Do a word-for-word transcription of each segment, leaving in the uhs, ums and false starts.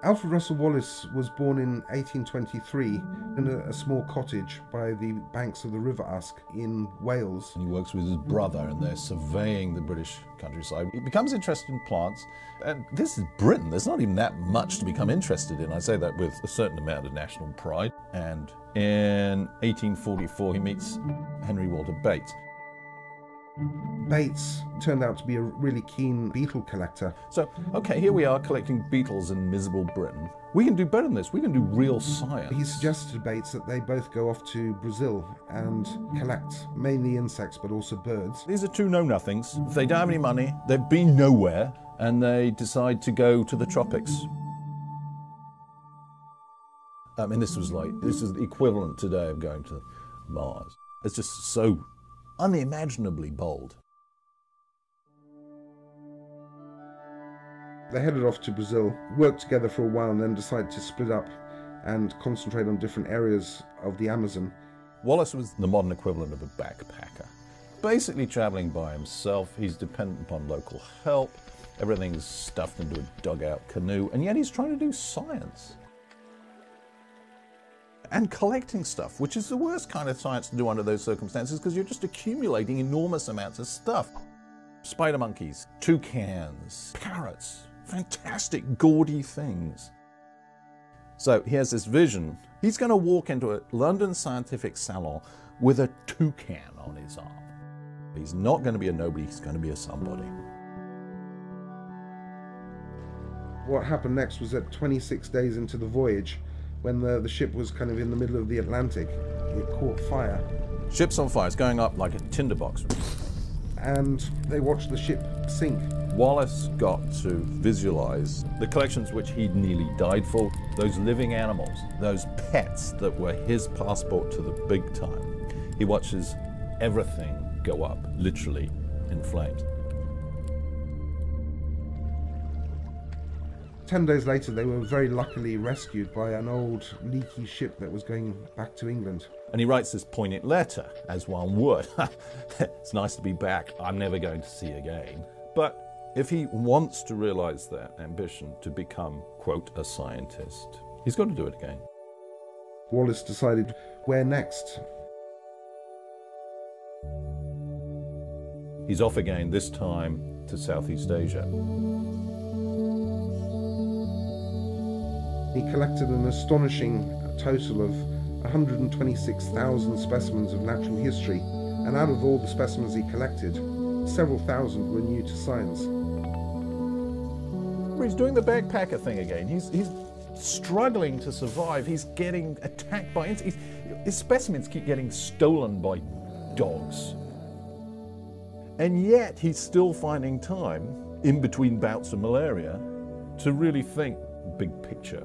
Alfred Russel Wallace was born in eighteen twenty-three in a, a small cottage by the banks of the River Usk in Wales. And he works with his brother and they're surveying the British countryside. He becomes interested in plants, and this is Britain. There's not even that much to become interested in. I say that with a certain amount of national pride. And in eighteen forty-four, he meets Henry Walter Bates. Bates turned out to be a really keen beetle collector. So, okay, here we are collecting beetles in miserable Britain. We can do better than this. We can do real science. He suggested to Bates that they both go off to Brazil and collect mainly insects but also birds. These are two know-nothings. They don't have any money, they've been nowhere, and they decide to go to the tropics. I mean, this was like, this is the equivalent today of going to Mars. It's just so unimaginably bold. They headed off to Brazil, worked together for a while, and then decided to split up and concentrate on different areas of the Amazon. Wallace was the modern equivalent of a backpacker. Basically traveling by himself, he's dependent upon local help, everything's stuffed into a dugout canoe, and yet he's trying to do science. And collecting stuff, which is the worst kind of science to do under those circumstances because you're just accumulating enormous amounts of stuff. Spider monkeys, toucans, parrots, fantastic gaudy things. So he has this vision. He's going to walk into a London scientific salon with a toucan on his arm. He's not going to be a nobody, he's going to be a somebody. What happened next was that twenty-six days into the voyage, when the, the ship was kind of in the middle of the Atlantic, it caught fire. Ship's on fire, it's going up like a tinderbox. And they watched the ship sink. Wallace got to visualize the collections which he'd nearly died for, those living animals, those pets that were his passport to the big time. He watches everything go up, literally, in flames. Ten days later, they were very luckily rescued by an old leaky ship that was going back to England. And he writes this poignant letter, as one would. It's nice to be back, I'm never going to see again. But if he wants to realize that ambition to become, quote, a scientist, he's got to do it again. Wallace decided, where next? He's off again, this time to Southeast Asia. He collected an astonishing total of one hundred twenty-six thousand specimens of natural history, and out of all the specimens he collected, several thousand were new to science. He's doing the backpacker thing again. He's, he's struggling to survive. He's getting attacked by insects. His specimens keep getting stolen by dogs. And yet he's still finding time, in between bouts of malaria, to really think big picture.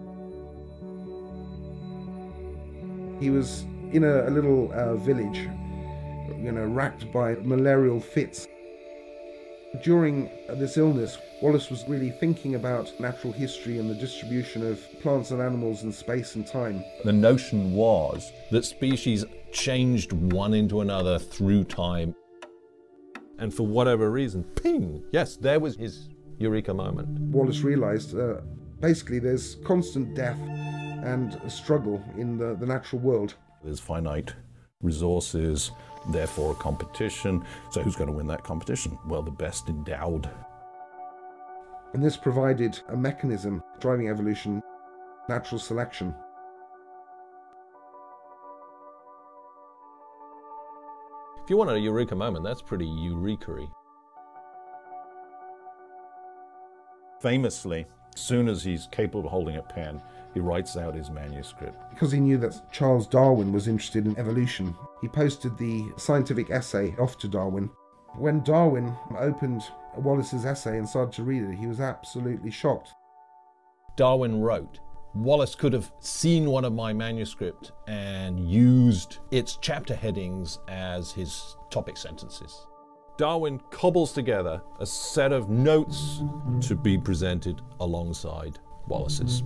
He was in a, a little uh, village, you know, racked by malarial fits. During this illness, Wallace was really thinking about natural history and the distribution of plants and animals in space and time. The notion was that species changed one into another through time. And for whatever reason, ping, yes, there was his eureka moment. Wallace realized uh, basically there's constant death and a struggle in the, the natural world. There's finite resources, therefore a competition. So who's going to win that competition? Well, the best endowed. And this provided a mechanism driving evolution, natural selection. If you want a eureka moment, that's pretty eureka-y. Famously, as soon as he's capable of holding a pen, he writes out his manuscript. Because he knew that Charles Darwin was interested in evolution, he posted the scientific essay off to Darwin. When Darwin opened Wallace's essay and started to read it, he was absolutely shocked. Darwin wrote, Wallace could have seen one of my manuscripts and used its chapter headings as his topic sentences. Darwin cobbles together a set of notes to be presented alongside Wallace's.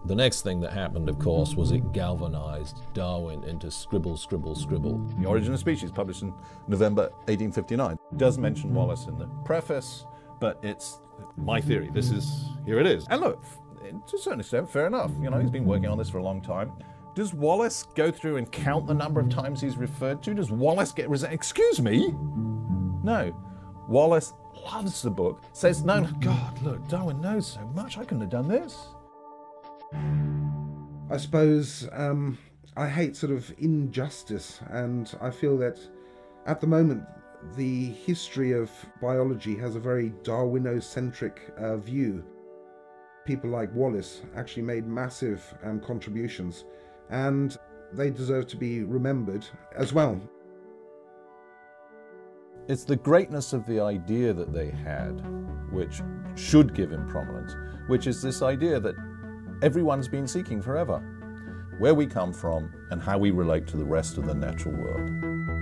The next thing that happened, of course, was it galvanized Darwin into scribble, scribble, scribble. The Origin of Species, published in November eighteen fifty-nine, does mention Wallace in the preface, but it's my theory. This is, here it is. And look, to a certain extent, fair enough. You know, he's been working on this for a long time. Does Wallace go through and count the number of times he's referred to? Does Wallace get resent? Excuse me? No. Wallace loves the book, says, no, no, God, look, Darwin knows so much, I couldn't have done this. I suppose um, I hate sort of injustice, and I feel that at the moment the history of biology has a very Darwinocentric uh, view. People like Wallace actually made massive um, contributions, and they deserve to be remembered as well. It's the greatness of the idea that they had which should give him prominence, which is this idea that everyone's been seeking forever, where we come from and how we relate to the rest of the natural world.